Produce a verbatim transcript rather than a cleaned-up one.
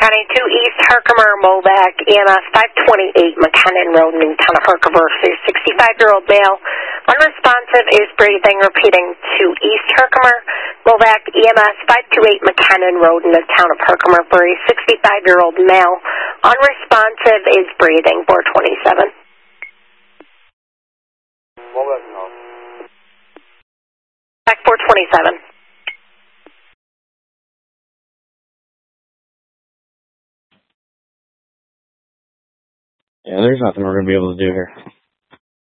County two East Herkimer, Movac, E M S five twenty-eight McKinnon Road, Newtown, Herkimer. sixty-five-year-old male, unresponsive, is breathing. Repeating, two East Herkimer, Movac, E M S five twenty-eight McKinnon Road in the town of Herkimer for a sixty-five-year-old male, unresponsive, is breathing. four twenty-seven. Movac, no. Back four twenty-seven. Yeah, there's nothing we're going to be able to do here.